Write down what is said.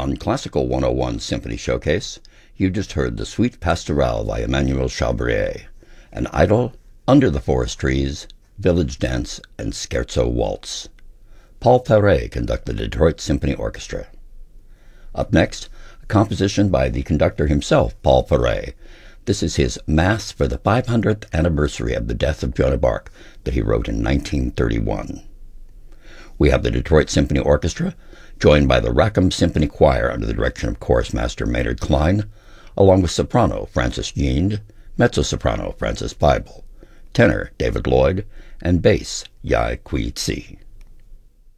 On Classical 101 Symphony Showcase, you just heard the Suite Pastorale by Emmanuel Chabrier, an Idyll, Under the Forest Trees, Village Dance, and Scherzo Waltz. Paul Fauré conducted the Detroit Symphony Orchestra. Up next, a composition by the conductor himself, Paul Fauré. This is his Mass for the 500th anniversary of the death of Joan of Arc that he wrote in 1931. We have the Detroit Symphony Orchestra, joined by the Rackham Symphony Choir under the direction of chorus master Maynard Klein, along with soprano Frances Jeanne, mezzo-soprano Frances Peibel, tenor David Lloyd, and bass Yai Kui Tsi.